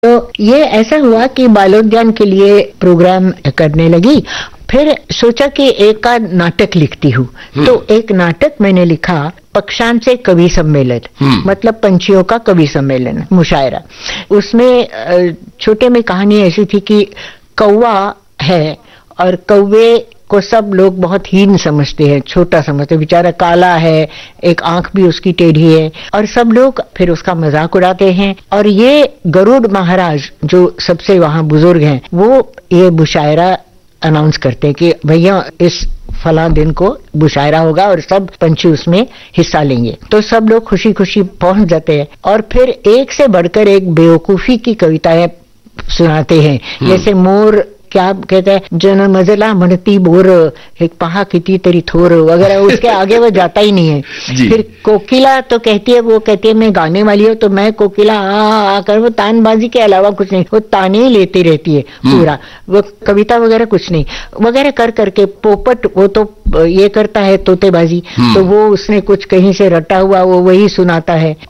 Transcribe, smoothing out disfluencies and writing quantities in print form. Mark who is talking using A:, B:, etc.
A: तो ये ऐसा हुआ कि बालोद्यान के लिए प्रोग्राम करने लगी। फिर सोचा कि एक का नाटक लिखती हूँ। तो एक नाटक मैंने लिखा, पक्षांश से कवि सम्मेलन, मतलब पंछियों का कवि सम्मेलन, मुशायरा। उसमें छोटे में कहानी ऐसी थी कि कौवा है और कौवे को सब लोग बहुत हीन समझते हैं, छोटा समझते हैं, बेचारा काला है, एक आंख भी उसकी टेढ़ी है, और सब लोग फिर उसका मजाक उड़ाते हैं। और ये गरुड़ महाराज जो सबसे वहां बुजुर्ग हैं, वो ये मुशायरा अनाउंस करते हैं कि भैया इस फला दिन को मुशायरा होगा और सब पंछी उसमें हिस्सा लेंगे। तो सब लोग खुशी खुशी पहुंच जाते हैं और फिर एक से बढ़कर एक बेवकूफी की कविताएं सुनाते हैं। जैसे मोर क्या कहता है, जन मजला म्हणती बोर, एक पहा किती तरी थोर वगैरह, उसके आगे वो जाता ही नहीं है। फिर कोकिला तो कहती है, वो कहती है मैं गाने वाली हूँ तो मैं कोकिला आ कर, वो तानबाजी के अलावा कुछ नहीं, वो ताने ही लेती रहती है पूरा, वो कविता वगैरह कुछ नहीं वगैरह कर करके। पोपट वो तो ये करता है तोतेबाजी, तो वो उसने कुछ कहीं से रटा हुआ वो वही सुनाता है।